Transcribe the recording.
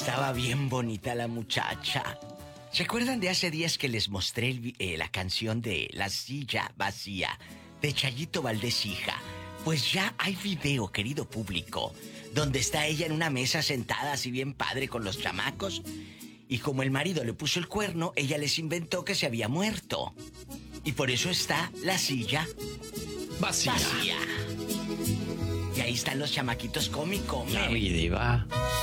Estaba bien bonita la muchacha. ¿Se acuerdan de hace días que les mostré la canción de La silla vacía de Chayito Valdés hija? Pues ya hay video, querido público, donde está ella en una mesa sentada así bien padre con los chamacos. Y como el marido le puso el cuerno, ella les inventó que se había muerto. Y por eso está la silla vacía. Y ahí están los chamaquitos cómicos. Ya, mi diva.